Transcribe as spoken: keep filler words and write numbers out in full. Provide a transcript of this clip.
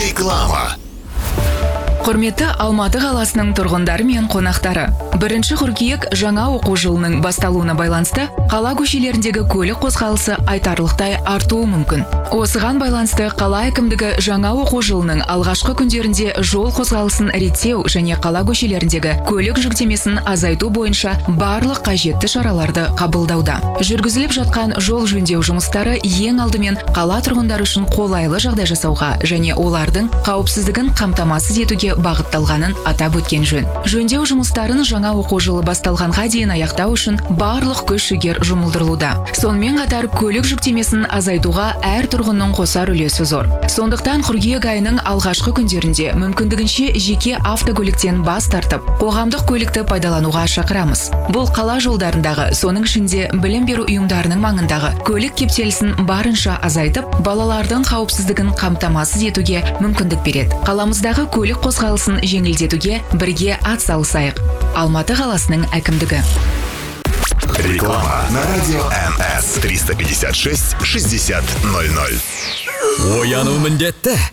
Реклама. Құрметті Алматы қаласының тұрғындары мен қонақтары. Бірінші қыркүйек жаңа оқу жылының басталуына байланысты қала көшелеріндегі көлік қозғалысы айтарлықтай артуы мүмкін. Осыған байланысты қала әкімдігі жаңа оқу жылының алғашқы күндерінде жол қозғалысын реттеу және қала көшелеріндегі көлік жүктемесін азайту бойынша барлық қажетті шараларды қабылдауда. Жүргізіліп жатқан жол жөндеу жұмыстары ең алдымен қала тұрғындары үшін қолайлы жағдай жасауға және олардың қауіпсіздігін қамтамасыз етуге бағытталғанын атап өткен жөн. Жөндеу жұмыстарын жаңа оқу жылы басталғанға дейін аяқтау үшін барлық күш-жігер жұмылдырылуда. Сонымен қатар көлік жүктемесін азайтуға әр тұрғынның қосар үлесі зор. Сондықтан қыркүйек айының алғашқы күндерінде мүмкіндігінше жеке автокөліктен бас тартып, қоғамдық көлікті пайдалануға шақырамыз. Бұл қала жолдарындағы, соның ішінде білім беру ұйымдарының маңындағы көлік кептелісін барынша азайтып, балалардың қауіпсіздігін қамтамасыз етуге мүмкіндік береді. Қаламыздағы көлік қозғалысын жеңілдетуге бірге атсалысайық. Алматы қаласының әкімдігі. Реклама на радио эм эс триста пятьдесят шесть шестьдесят ноль ноль. Ояну міндетті.